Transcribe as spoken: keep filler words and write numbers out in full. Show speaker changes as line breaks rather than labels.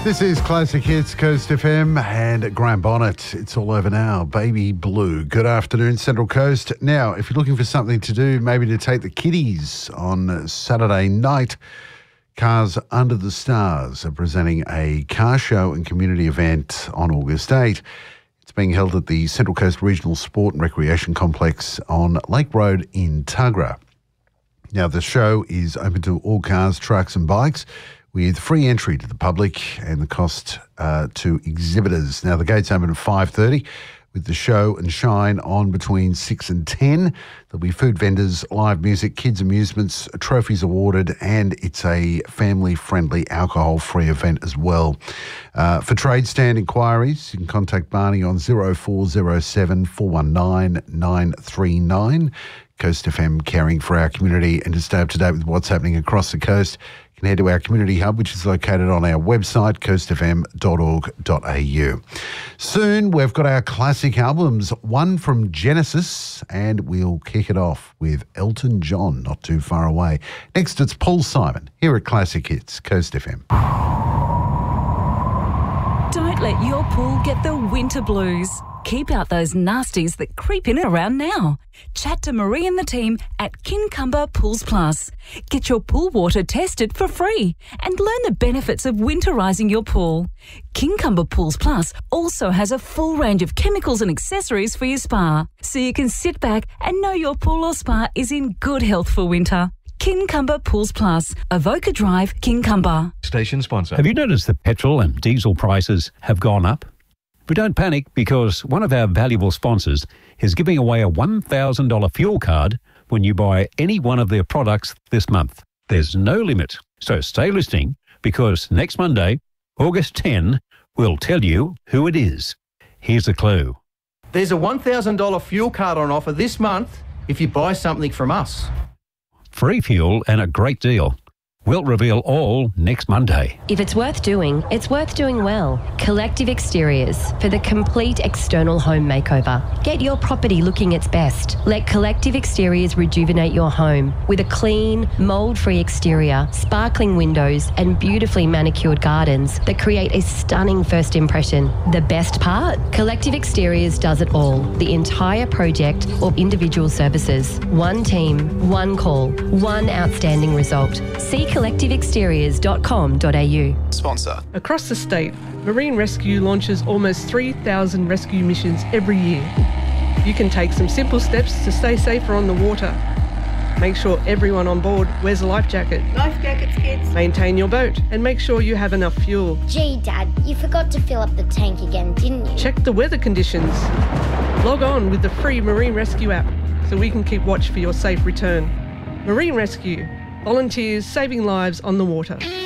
This is Classic Hits, Coast F M, and Graham Bonnet. It's all over now. Baby Blue. Good afternoon, Central Coast. Now, if you're looking for something to do, maybe to take the kiddies on Saturday night, Cars Under the Stars are presenting a car show and community event on August eighth. It's being held at the Central Coast Regional Sport and Recreation Complex on Lake Road in Tuggerah. Now, the show is open to all cars, trucks and bikes, with free entry to the public and the cost uh, to exhibitors. Now, the gates open at five thirty with the show and shine on between six and ten. There'll be food vendors, live music, kids' amusements, trophies awarded, and it's a family-friendly, alcohol-free event as well. Uh, for trade stand inquiries, you can contact Barney on zero four zero seven, four one nine, nine three nine. Coast F M, caring for our community. And to stay up to date with what's happening across the coast, you can head to our community hub, which is located on our website, coast f m dot org dot a u. Soon, we've got our classic albums, one from Genesis, and we'll kick it off with Elton John, not too far away. Next, it's Paul Simon, here at Classic Hits, Coast F M.
Don't let your pool get the winter blues. Keep out those nasties that creep in and around now. Chat to Marie and the team at Kincumber Pools Plus. Get your pool water tested for free and learn the benefits of winterising your pool. Kincumber Pools Plus also has a full range of chemicals and accessories for your spa, so you can sit back and know your pool or spa is in good health for winter. Kincumber Pools Plus, Avoca Drive, Kincumber.
Station sponsor.
Have you noticed that petrol and diesel prices have gone up? But don't panic, because one of our valuable sponsors is giving away a one thousand dollars fuel card when you buy any one of their products this month. There's no limit. So stay listening, because next Monday, August tenth, we'll tell you who it is. Here's a clue.
There's a one thousand dollars fuel card on offer this month if you buy something from us.
Free fuel and a great deal. We'll reveal all next Monday.
If it's worth doing, it's worth doing well. Collective Exteriors, for the complete external home makeover. Get your property looking its best. Let Collective Exteriors rejuvenate your home with a clean, mould-free exterior, sparkling windows and beautifully manicured gardens that create a stunning first impression. The best part? Collective Exteriors does it all. The entire project or individual services. One team, one call, one outstanding result. See collective exteriors dot com dot a u.
Sponsor.
Across the state, Marine Rescue launches almost three thousand rescue missions every year. You can take some simple steps to stay safer on the water. Make sure everyone on board wears a life jacket.
Life jackets, kids.
Maintain your boat and make sure you have enough fuel.
Gee, Dad, you forgot to fill up the tank again, didn't you?
Check the weather conditions. Log on with the free Marine Rescue app so we can keep watch for your safe return. Marine Rescue. Volunteers saving lives on the water.